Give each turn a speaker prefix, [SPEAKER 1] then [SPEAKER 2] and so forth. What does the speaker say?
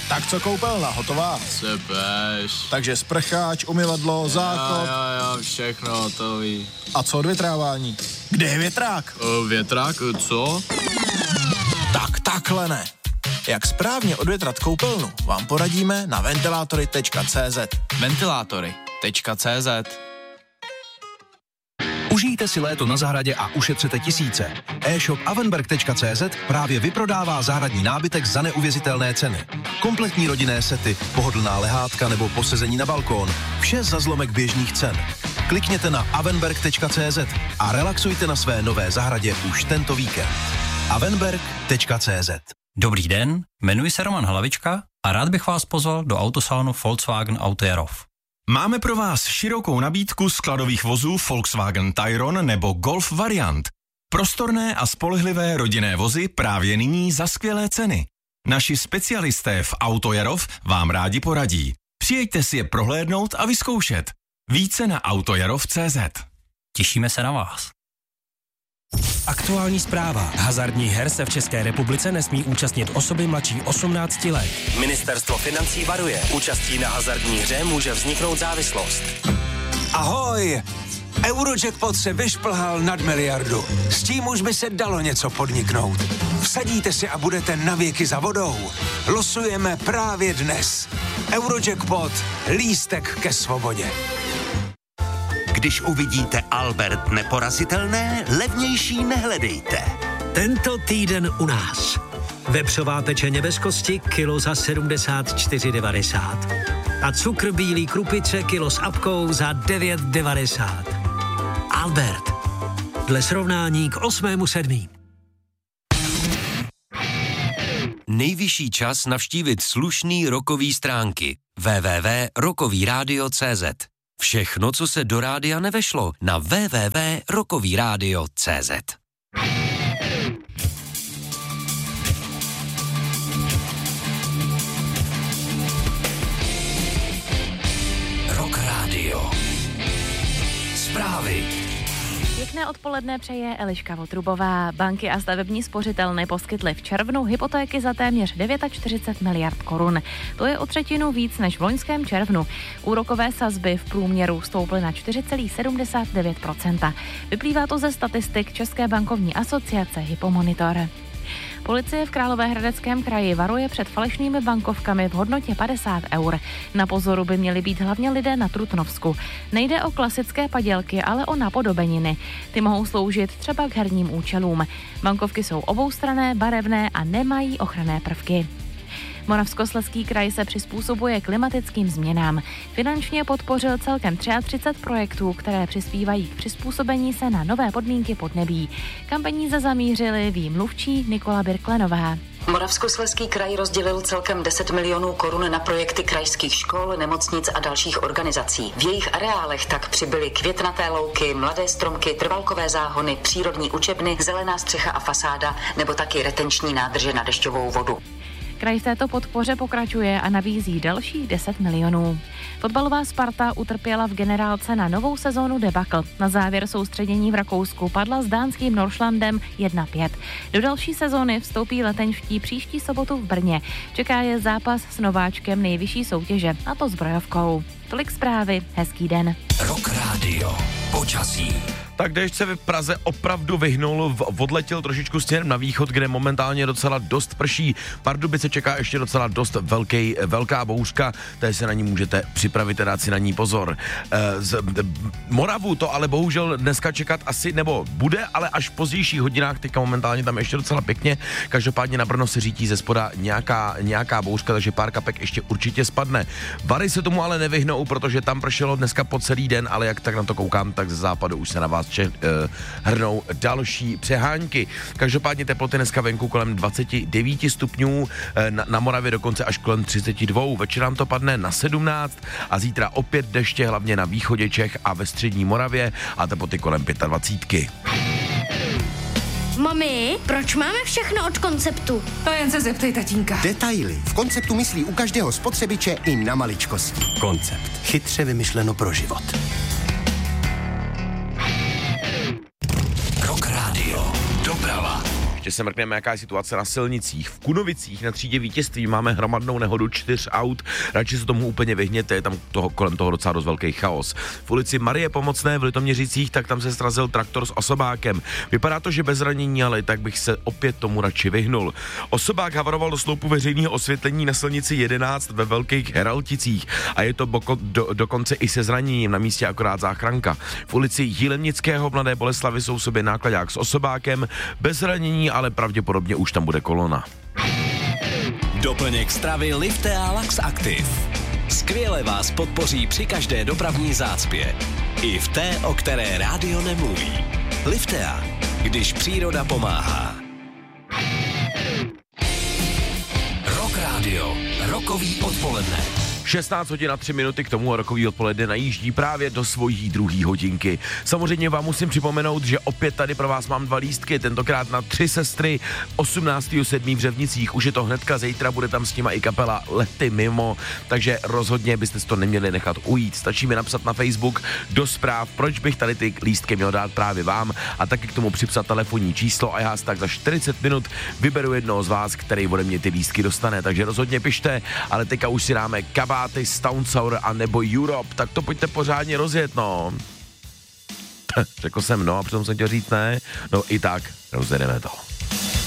[SPEAKER 1] Tak co koupelna, hotová?
[SPEAKER 2] Cepeš.
[SPEAKER 1] Takže sprcháč, umyvadlo, záchod.
[SPEAKER 2] Jo, všechno hotový.
[SPEAKER 1] A co odvětrávání? Kde je větrák?
[SPEAKER 2] Větrák? Co?
[SPEAKER 1] Tak takhle ne. Jak správně odvětrat koupelnu, vám poradíme na ventilátory.cz.
[SPEAKER 2] Ventilátory.cz.
[SPEAKER 3] Užijte si léto na zahradě a ušetřete tisíce. E-shop avenberg.cz právě vyprodává zahradní nábytek za neuvěřitelné ceny. Kompletní rodinné sety, pohodlná lehátka nebo posezení na balkón. Vše za zlomek běžných cen. Klikněte na avenberg.cz a relaxujte na své nové zahradě už tento víkend. avenberg.cz.
[SPEAKER 4] Dobrý den, jmenuji se Roman Hlavička a rád bych vás pozval do autosalonu Volkswagen Auto Jarov.
[SPEAKER 5] Máme pro vás širokou nabídku skladových vozů Volkswagen Tayron nebo Golf variant. Prostorné a spolehlivé rodinné vozy právě nyní za skvělé ceny. Naši specialisté v Auto Jarov vám rádi poradí. Přijeďte si je prohlédnout a vyzkoušet. Více na autojarov.cz.
[SPEAKER 4] Těšíme se na vás.
[SPEAKER 6] Aktuální zpráva. Hazardních her se v České republice nesmí účastnit osoby mladší 18 let. Ministerstvo financí varuje. Účastí na hazardní hře může vzniknout závislost.
[SPEAKER 7] Ahoj! Eurojackpot se vyšplhal nad miliardu. S tím už by se dalo něco podniknout. Vsadíte si a budete navěky za vodou. Losujeme právě dnes. Eurojackpot. Lístek ke svobodě.
[SPEAKER 8] Když uvidíte Albert neporazitelné, levnější nehledejte.
[SPEAKER 9] Tento týden u nás. Vepřová pečeně bez kosti, kilo za 74,90. A cukr bílý krupice, kilo s apkou za 9,90. Albert. Dle srovnání k 8.7.
[SPEAKER 6] Nejvyšší čas navštívit slušný rockový stránky. www.rockovyradio.cz. Všechno, co se do rádia nevešlo, na www.rockovyradio.cz. Rock Radio. Zprávy.
[SPEAKER 10] Pěkné odpoledne přeje Eliška Votrubová. Banky a stavební spořitelny poskytly v červnu hypotéky za téměř 49 miliard korun. To je o třetinu víc než v loňském červnu. Úrokové sazby v průměru stouply na 4,79%. Vyplývá to ze statistik České bankovní asociace Hypomonitor. Policie v Královéhradeckém kraji varuje před falešnými bankovkami v hodnotě 50 eur. Na pozoru by měli být hlavně lidé na Trutnovsku. Nejde o klasické padělky, ale o napodobeniny. Ty mohou sloužit třeba k herním účelům. Bankovky jsou oboustranné, barevné a nemají ochranné prvky. Moravskoslezský kraj se přizpůsobuje klimatickým změnám. Finančně podpořil celkem 33 projektů, které přispívají k přizpůsobení se na nové podmínky podnebí. Kam peníze zamířily, ví mluvčí Nikola Birklenová.
[SPEAKER 11] Moravskoslezský kraj rozdělil celkem 10 milionů korun na projekty krajských škol, nemocnic a dalších organizací. V jejich areálech tak přibyly květnaté louky, mladé stromky, trvalkové záhony, přírodní učebny, zelená střecha a fasáda nebo taky retenční nádrže na dešťovou vodu.
[SPEAKER 10] Kraj v této podpoře pokračuje a nabízí dalších 10 milionů. Fotbalová Sparta utrpěla v generálce na novou sezónu debakl. Na závěr soustředění v Rakousku padla s dánským Noršlandem 1-5. Do další sezóny vstoupí letenští příští sobotu v Brně. Čeká je zápas s nováčkem nejvyšší soutěže, a to zbrojovkou. Tolik zprávy, hezký den.
[SPEAKER 6] Rock Radio. Počasí.
[SPEAKER 5] Tak déšť se v Praze opravdu vyhnul, odletěl trošičku směrem na východ, kde momentálně docela dost prší. Pardubice čeká ještě docela dost velká bouřka, takže se na ní můžete připravit, dát si na ní pozor. Moravu to ale bohužel dneska čekat asi, nebo bude, ale až v pozdějších hodinách, teďka momentálně tam ještě docela pěkně. Každopádně na Brno se řítí ze spoda nějaká bouřka, takže pár kapek ještě určitě spadne. Vary se tomu ale nevyhnou, protože tam pršelo dneska po celý den, ale jak tak na to koukám, tak ze západu už se na vás hrnou další přehánky. Každopádně teploty dneska venku kolem 29 stupňů, na Moravě dokonce až kolem 32. Večer nám to padne na 17 a zítra opět deště, hlavně na východě Čech a ve střední Moravě a teploty kolem 25.
[SPEAKER 12] Mami, proč máme všechno od Konceptu?
[SPEAKER 13] To jen se zeptej tatínka.
[SPEAKER 14] Detaily. V Konceptu myslí u každého spotřebiče i na maličkosti.
[SPEAKER 6] Koncept.
[SPEAKER 14] Chytře vymyšleno pro život.
[SPEAKER 6] Rock Radio. Doprava.
[SPEAKER 5] Ještě se mrkneme, jaká je situace na silnicích. V Kunovicích na třídě Vítězství máme hromadnou nehodu 4 aut. Radši se tomu úplně vyhněte, je tam kolem toho docela dost velký chaos. V ulici Marie Pomocné v Litoměřicích, tak tam se srazil traktor s osobákem. Vypadá to, že bez zranění, ale tak bych se opět tomu radši vyhnul. Osobák havaroval do sloupu veřejného osvětlení na silnici 11 ve Velkých Heralticích a je to dokonce i se zraněním, na místě akorát záchranka. V ulici Jílemnického v Mladé Boleslavi jsou sobě nákladák s osobákem, bez zranění, ale pravděpodobně už tam bude kolona.
[SPEAKER 13] Doplněk stravy Liftea Lax Active. Skvěle vás podpoří při každé dopravní zácpě. I v té, o které rádio nemluví. Liftea, když příroda pomáhá. Rock Radio, rokový odpoledne.
[SPEAKER 5] 16 hodin a 3 minuty, k tomu rokový odpoledne najíždí právě do svojí druhé hodinky. Samozřejmě vám musím připomenout, že opět tady pro vás mám 2 lístky, tentokrát na 3 sestry 18.7. v Řevnicích. Už je to hnedka, zítra bude tam s nima i kapela Lety mimo, takže rozhodně byste si to neměli nechat ujít. Stačí mi napsat na Facebook do zpráv, proč bych tady ty lístky měl dát právě vám a taky k tomu připsat telefonní číslo a já tak za 40 minut vyberu jednoho z vás, který ode mě ty lístky dostane, takže rozhodně pište, ale teďka už si dáme kabáty Stone Sour a nebo Europe, tak to pojďte pořádně rozjet, no. Řekl jsem no a přitom jsem chtěl říct ne, no i tak rozjedeme to.